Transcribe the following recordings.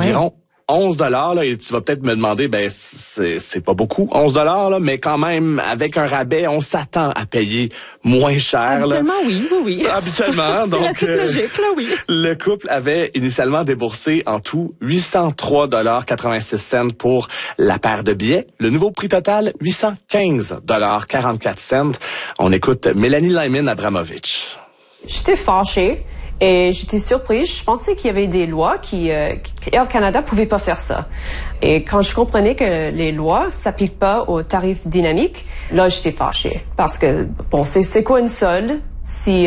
environ 11 $ là, et tu vas peut-être me demander, ben c'est pas beaucoup, 11 $ là, mais quand même avec un rabais, on s'attend à payer moins cher. Habituellement, là. Oui. Habituellement, c'est donc la suite logique, là, oui. Le couple avait initialement déboursé en tout 803,86 $ pour la paire de billets. Le nouveau prix total, 815,44 $. On écoute Mélanie Lyman-Abramovich. J'étais fâchée. Et j'étais surprise. Je pensais qu'il y avait des lois que Air Canada pouvait pas faire ça. Et quand je comprenais que les lois s'appliquent pas aux tarifs dynamiques, là, j'étais fâchée. Parce que, bon, c'est quoi une solde si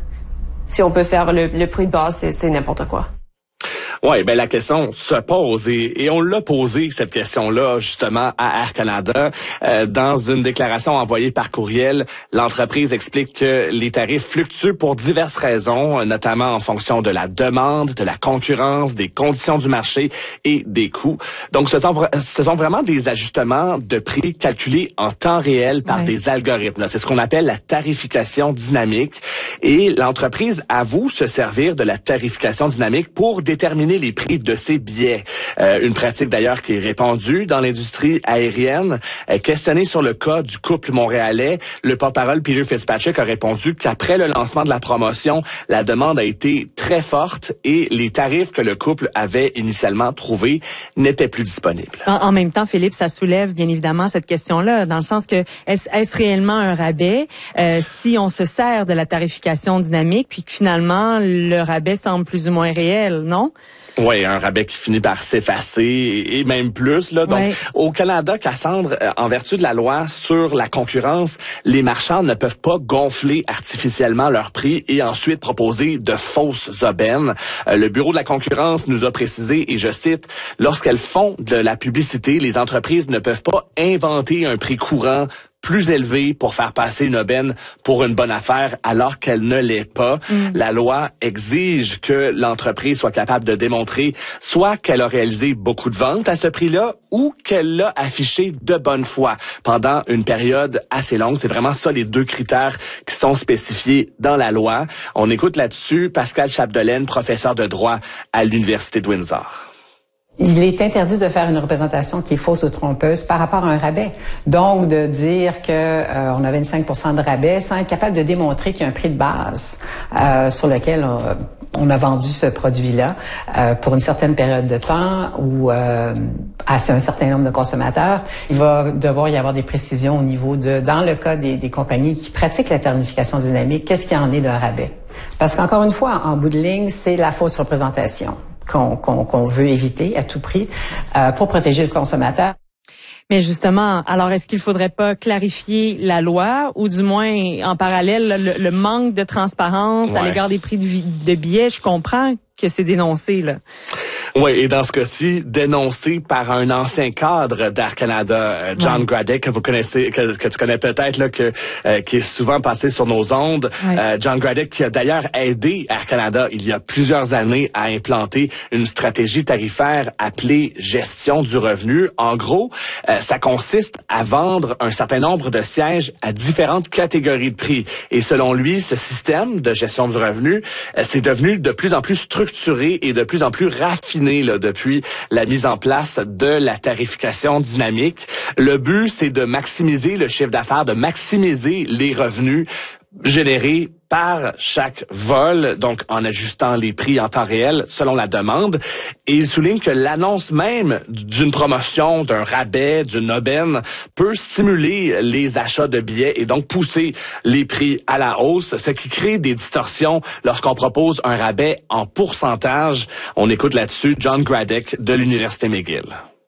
on peut faire le prix de base, c'est n'importe quoi. Ouais, ben la question se pose et on l'a posé cette question-là justement à Air Canada dans une déclaration envoyée par courriel. L'entreprise explique que les tarifs fluctuent pour diverses raisons, notamment en fonction de la demande, de la concurrence, des conditions du marché et des coûts. Donc ce sont vraiment des ajustements de prix calculés en temps réel par des algorithmes. C'est ce qu'on appelle la tarification dynamique et l'entreprise avoue se servir de la tarification dynamique pour déterminer les prix de ses billets. Une pratique d'ailleurs qui est répandue dans l'industrie aérienne. Questionné sur le cas du couple montréalais, le porte-parole Peter Fitzpatrick a répondu qu'après le lancement de la promotion, la demande a été très forte et les tarifs que le couple avait initialement trouvés n'étaient plus disponibles. En même temps, Philippe, ça soulève bien évidemment cette question-là, dans le sens que est-ce réellement un rabais si on se sert de la tarification dynamique puis que finalement le rabais semble plus ou moins réel, non? Oui, un rabais qui finit par s'effacer et même plus. Là. Donc, au Canada, Cassandre, en vertu de la loi sur la concurrence, les marchands ne peuvent pas gonfler artificiellement leur prix et ensuite proposer de fausses aubaines. Le Bureau de la concurrence nous a précisé, et je cite, « Lorsqu'elles font de la publicité, les entreprises ne peuvent pas inventer un prix courant plus élevé pour faire passer une aubaine pour une bonne affaire alors qu'elle ne l'est pas. La loi exige que l'entreprise soit capable de démontrer soit qu'elle a réalisé beaucoup de ventes à ce prix-là ou qu'elle l'a affiché de bonne foi pendant une période assez longue. C'est vraiment ça les deux critères qui sont spécifiés dans la loi. On écoute là-dessus Pascal Chapdelaine, professeur de droit à l'Université de Windsor. Il est interdit de faire une représentation qui est fausse ou trompeuse par rapport à un rabais. Donc, de dire que on a 25% de rabais sans être capable de démontrer qu'il y a un prix de base sur lequel on a vendu ce produit-là pour une certaine période de temps ou à un certain nombre de consommateurs. Il va devoir y avoir des précisions au niveau de, dans le cas des compagnies qui pratiquent la tarification dynamique, qu'est-ce qu'il y en est d'un rabais? Parce qu'encore une fois, en bout de ligne, c'est la fausse représentation qu'on veut éviter à tout prix pour protéger le consommateur. Mais justement, alors est-ce qu'il faudrait pas clarifier la loi ou du moins en parallèle le manque de transparence à l'égard des prix de billets? Je comprends que c'est dénoncé, là. Oui, et dans ce cas-ci, dénoncé par un ancien cadre d'Air Canada, John Graddick, que vous connaissez, que tu connais peut-être, là, qui est souvent passé sur nos ondes. John Graddick, qui a d'ailleurs aidé Air Canada il y a plusieurs années à implanter une stratégie tarifaire appelée gestion du revenu. En gros, ça consiste à vendre un certain nombre de sièges à différentes catégories de prix. Et selon lui, ce système de gestion du revenu, c'est devenu de plus en plus structuré et de plus en plus raffiné là, depuis la mise en place de la tarification dynamique. Le but, c'est de maximiser le chiffre d'affaires, de maximiser les revenus générés par chaque vol, donc en ajustant les prix en temps réel selon la demande. Et il souligne que l'annonce même d'une promotion, d'un rabais, d'une aubaine peut stimuler les achats de billets et donc pousser les prix à la hausse, ce qui crée des distorsions lorsqu'on propose un rabais en pourcentage. On écoute là-dessus John Graddick de l'Université McGill.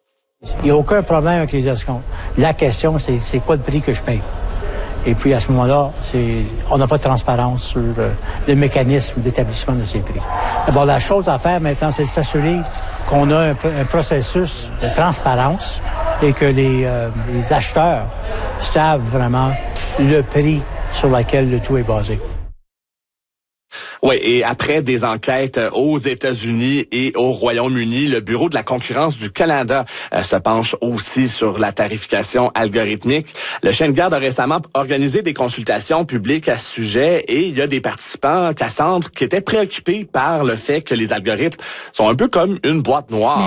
Il n'y a aucun problème avec les escomptes. La question, c'est quoi le prix que je paye? Et puis, à ce moment-là, on n'a pas de transparence sur le mécanisme d'établissement de ces prix. D'abord, la chose à faire maintenant, c'est de s'assurer qu'on a un processus de transparence et que les acheteurs savent vraiment le prix sur lequel le tout est basé. Oui, et après des enquêtes aux États-Unis et au Royaume-Uni, le Bureau de la concurrence du Canada se penche aussi sur la tarification algorithmique. Le chien de garde a récemment organisé des consultations publiques à ce sujet et il y a des participants, Cassandre, qui étaient préoccupés par le fait que les algorithmes sont un peu comme une boîte noire.